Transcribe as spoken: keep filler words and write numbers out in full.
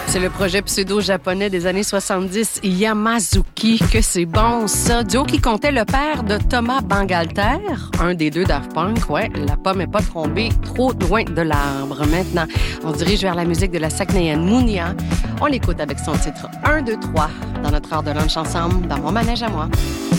C'est le projet pseudo-japonais des années soixante-dix, Yamazuki, que c'est bon ça. Duo qui comptait le père de Thomas Bangalter, un des deux Daft Punk. Ouais, la pomme n'est pas tombée trop loin de l'arbre. Maintenant, on se dirige vers la musique de la Saguenayenne Mounia. On l'écoute avec son titre un, deux, trois dans notre heure de lunch ensemble, dans Mon manège à moi.